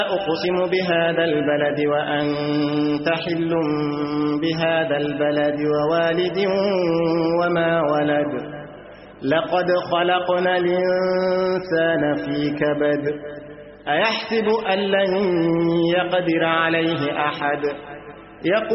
أقسم بهذا البلد وأنت حل بهذا البلد ووالد وما ولد لقد خلقنا الإنسان في كبد أيحسب أن لن يقدر عليه أحد